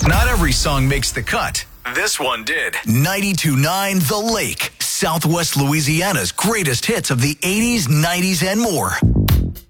Not every song makes the cut. This one did. 92.9 The Lake, Southwest Louisiana's greatest hits of the 80s, 90s, and more.